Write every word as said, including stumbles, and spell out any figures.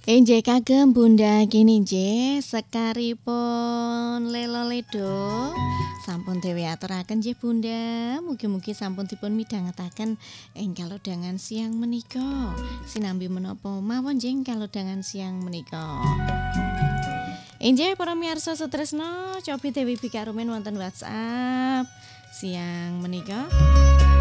Enjeh kagem Bunda kini nggih sekaripun Lela Ledo sampun dewe aturaken nggih Bunda. Mugi-mugi sampun dipun midhangetaken ing kalodhangan siang menika. Sinambi menapa mawon nggih kalodhangan siang menika. Enjeh para miyarsa sutresna cobi Dewi Bika Rumen wonten WhatsApp siang menika.